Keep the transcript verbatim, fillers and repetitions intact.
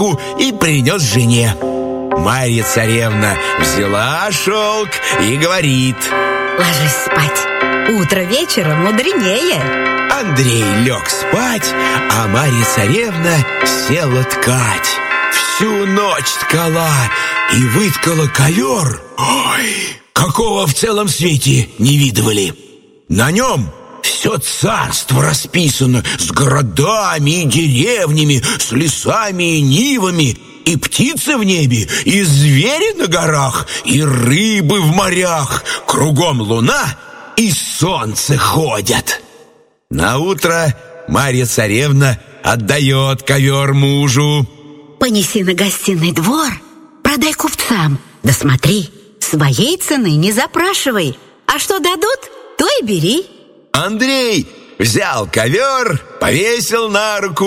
и принес жене. Марья царевна взяла шелк и говорит: ложись спать, утро вечера мудренее. Андрей лег спать, а Марья царевна села ткать. Всю ночь ткала и выткала ковер. Ой, какого в целом свете не видывали. На нем все царство расписано с городами и деревнями, с лесами и нивами, и птицы в небе, и звери на горах, и рыбы в морях. Кругом луна и солнце ходят. Наутро Марья царевна отдает ковер мужу. Понеси на гостиный двор, продай купцам. Да смотри, своей цены не запрашивай, а что дадут, то и бери. Андрей взял ковер, повесил на руку